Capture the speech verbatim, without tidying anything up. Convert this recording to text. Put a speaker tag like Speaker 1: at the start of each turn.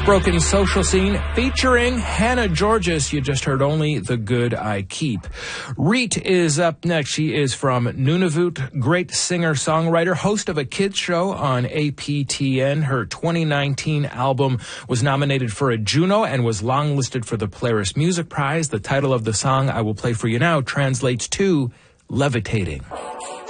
Speaker 1: Broken Social Scene featuring Hannah Georges. You just heard Only the Good I Keep. Reet is up next. She is from Nunavut, great singer-songwriter, host of a kids show on A P T N. Her twenty nineteen album was nominated for a Juno and was longlisted for the Polaris Music Prize. The title of the song I will play for you now translates to Levitating.